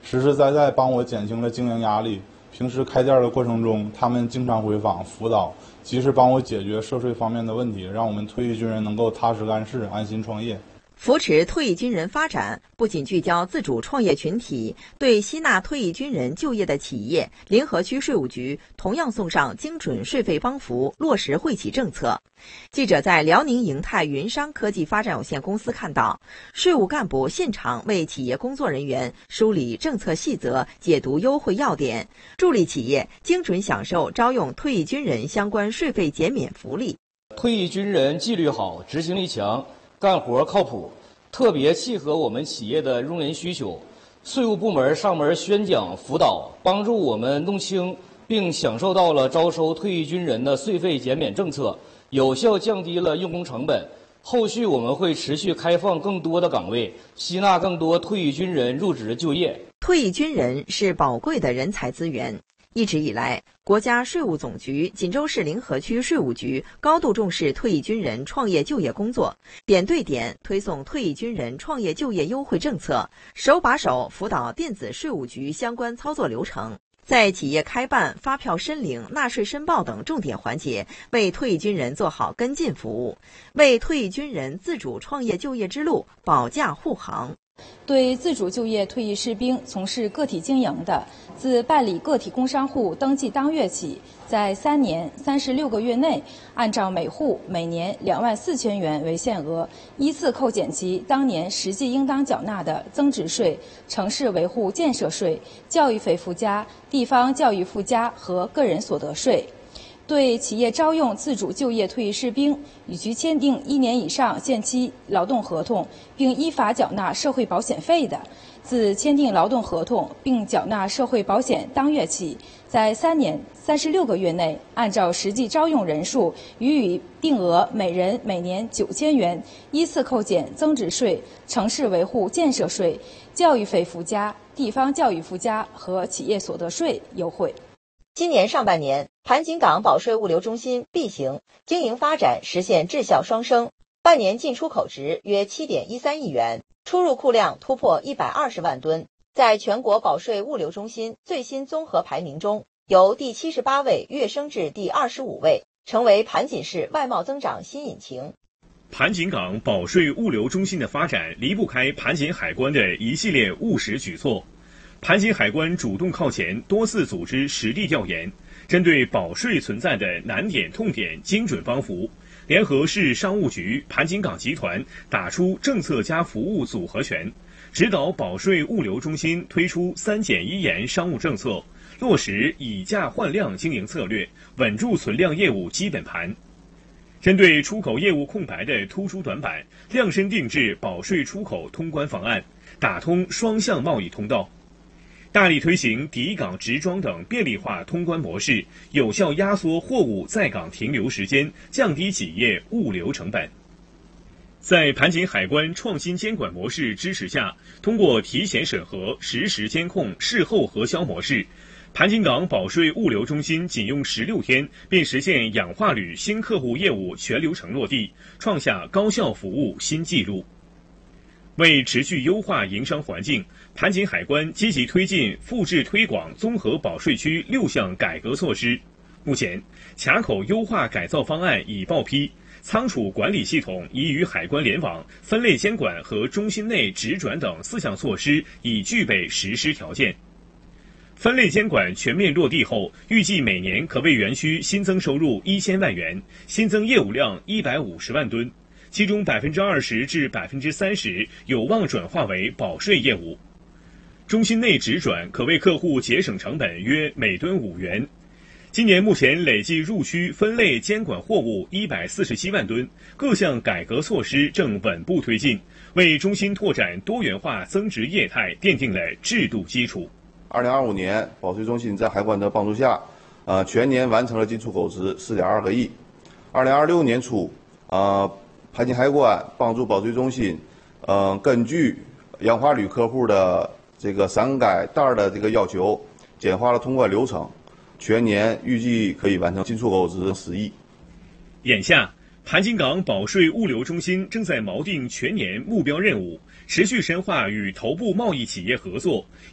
实实在在帮我减轻了经营压力。平时开店的过程中，他们经常回访辅导，及时帮我解决涉税方面的问题，让我们退役军人能够踏实干事，安心创业。 扶持退役军人发展，不仅聚焦自主创业群体，对吸纳退役军人就业的企业，临河区税务局同样送上精准税费帮扶，落实惠企政策。记者在辽宁盈泰云商科技发展有限公司看到，税务干部现场为企业工作人员梳理政策细则，解读优惠要点，助力企业精准享受招用退役军人相关税费减免福利。 退役军人纪律好，执行力强，干活靠谱，特别契合我们企业的用人需求。税务部门上门宣讲辅导，帮助我们弄清并享受到了招收退役军人的税费减免政策，有效降低了用工成本。后续我们会持续开放更多的岗位，吸纳更多退役军人入职就业。 退役军人是宝贵的人才资源。一直以来，国家税务总局锦州市临河区税务局高度重视退役军人创业就业工作，点对点推送退役军人创业就业优惠政策，手把手辅导电子税务局相关操作流程，在企业开办、发票申领、纳税申报等重点环节，为退役军人做好跟进服务，为退役军人自主创业就业之路保驾护航。 对自主就业退役士兵从事个体经营的，自办理个体工商户登记当月起，在3年36个月内，按照每户每年24000元为限额，依次扣减其当年实际应当缴纳的增值税、城市维护建设税、教育费附加、地方教育附加和个人所得税。对企业招用自主就业退役士兵，与其签订1年以上限期劳动合同，并依法缴纳社会保险费的，自签订劳动合同并缴纳社会保险当月起，在3年36个月内，按照实际招用人数予以定额每人每年9000元，依次扣减增值税、城市维护建设税、教育费附加、地方教育附加和企业所得税优惠。 今年上半年，盘锦港保税物流中心 B 型经营发展实现质效双升，半年进出口值约7.13亿元，出入库量突破120万吨。在全国保税物流中心最新综合排名中，由第78位跃升至第25位，成为盘锦市外贸增长新引擎。 盘锦港保税物流中心的发展离不开盘锦海关的一系列务实举措。盘锦海关主动靠前，多次组织实地调研，针对保税存在的难点痛点精准帮扶，联合市商务局、盘锦港集团打出政策加服务组合拳，指导保税物流中心推出3减1严商务政策，落实以价换量经营策略，稳住存量业务基本盘。针对出口业务空白的突出短板，量身定制保税出口通关方案，打通双向贸易通道。大力推行抵港直装等便利化通关模式，有效压缩货物在港停留时间，降低企业物流成本。在盘锦海关创新监管模式支持下，通过提前审核、实时监控、事后核销模式，盘锦港保税物流中心仅用16天便实现氧化铝新客户业务全流程落地，创下高效服务新纪录。为持续优化营商环境，盘锦海关积极推进复制推广综合保税区6项改革措施。目前，卡口优化改造方案已报批，仓储管理系统已与海关联网，分类监管和中心内直转等4项措施已具备实施条件。分类监管全面落地后，预计每年可为园区新增收入1000万元，新增业务量150万吨。其中20%至30%有望转化为保税业务。中心内直转可为客户节省成本约每吨5元。今年目前累计入区分类监管货物147万吨，各项改革措施正稳步推进，为中心拓展多元化增值业态奠定了制度基础。 2025年，保税中心在海关的帮助下，全年完成了进出口值4.2个亿。2026年初，盘锦海关帮助保税中心，根据氧化铝客户的这个3改袋的这个要求，简化了通关流程，全年预计可以完成进出口值10亿。 眼下，盘锦港保税物流中心正在锚定全年目标任务，持续深化与头部贸易企业合作，